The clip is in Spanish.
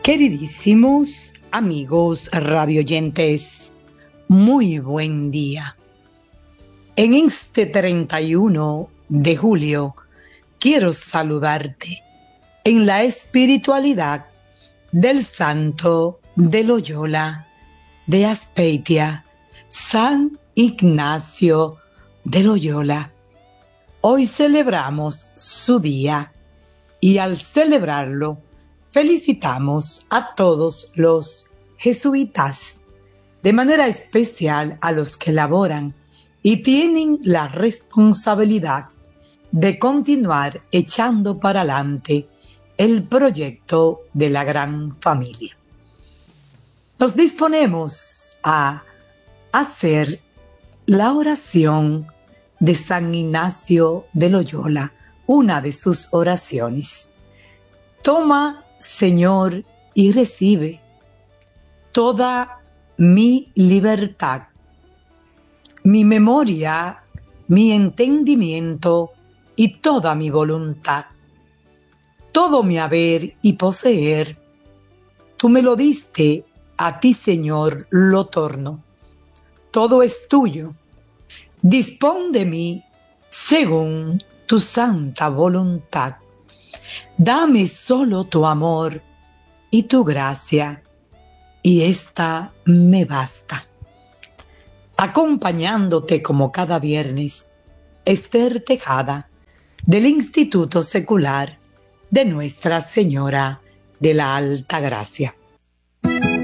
Queridísimos amigos radioyentes, muy buen día. En este 31 de julio quiero saludarte en la espiritualidad del Santo de Loyola de Azpeitia, San Ignacio de Loyola. Hoy celebramos su día y al celebrarlo felicitamos a todos los jesuitas, de manera especial a los que laboran y tienen la responsabilidad de continuar echando para adelante el proyecto de la gran familia. Nos disponemos a hacer la oración de San Ignacio de Loyola, una de sus oraciones. Toma, Señor, y recibe toda mi libertad, mi memoria, mi entendimiento y toda mi voluntad. Todo mi haber y poseer, tú me lo diste, a ti, Señor, lo torno. Todo es tuyo. Dispón de mí según tu santa voluntad. Dame solo tu amor y tu gracia, y esta me basta. Acompañándote como cada viernes, Esther Tejada, del Instituto Secular de Nuestra Señora de la Alta Gracia.